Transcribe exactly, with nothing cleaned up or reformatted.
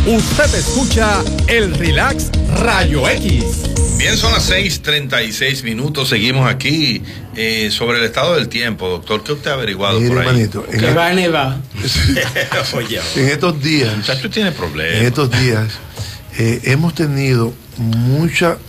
Usted escucha el Relax Rayo X. Bien, son las seis treinta y seis minutos. Seguimos aquí eh, sobre el estado del tiempo, doctor. ¿Qué usted ha averiguado? Mire, por ahí? Manito, que va a nevar. Oye, en estos días, el muchacho tiene problemas. en estos días eh, hemos tenido mucha